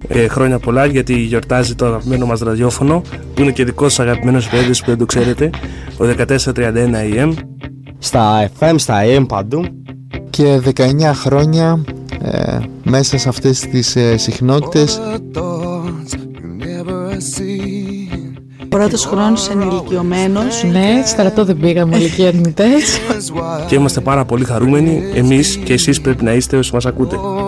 Χρόνια πολλά, γιατί γιορτάζει το αγαπημένο μας ραδιόφωνο, που είναι και δικός σας αγαπημένος παιδες που δεν το ξέρετε, ο 1431 AM. Στα FM, στα AM παντού. Και 19 χρόνια μέσα σε αυτές τις συχνότητες. Πρώτος χρόνος ενηλικιωμένος. Ναι, στρατό δεν πήγαμε ηλικιαρνητές. Και είμαστε πάρα πολύ χαρούμενοι, εμείς και εσείς πρέπει να είστε όσοι μας ακούτε.